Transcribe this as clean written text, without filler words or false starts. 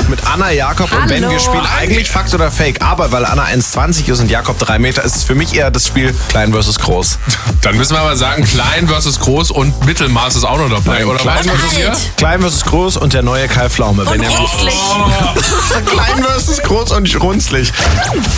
mit Anna, Jakob und Ben. Wir spielen eigentlich Fakt oder Fake. Aber weil Anna 1,20 ist und Jakob 3 Meter, ist es für mich eher das Spiel Klein versus Groß. Dann müssen wir aber sagen, Klein versus Groß und Mittelmaß ist auch noch dabei. Oder Klein was ist hier? Klein versus Groß und der neue Kai Pflaume. Und runzlig. Klein versus Groß und runzlig.